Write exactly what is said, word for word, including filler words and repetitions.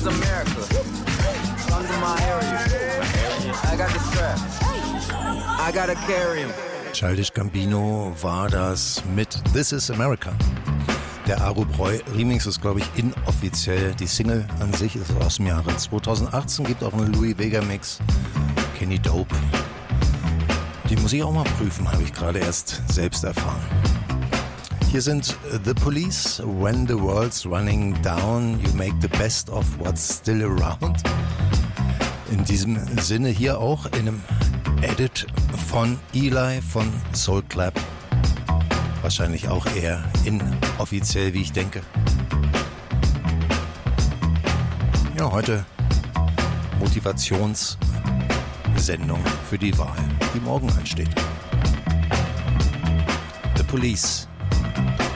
is America. Come to my area. I got the strap. I gotta carry him. Childish Gambino war das mit This is America. Der Aru Breu Remix ist, glaube ich, inoffiziell. Die Single an sich ist aus dem Jahre zweitausendachtzehn. Gibt auch einen Louis Vega Mix. Kenny Dope. Die muss ich auch mal prüfen, habe ich gerade erst selbst erfahren. Hier sind The Police. When the world's running down, you make the best of what's still around. In diesem Sinne hier auch in einem Edit von Eli von Soul Clap. Wahrscheinlich auch eher inoffiziell, wie ich denke. Ja, heute Motivationssendung für die Wahl, die morgen ansteht. The Police.